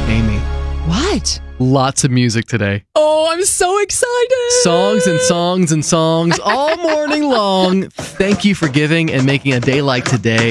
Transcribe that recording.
Amy, What? lots of music today. Oh, I'm so excited. Songs and songs and songs all morning long. Thank you for giving and making a day like today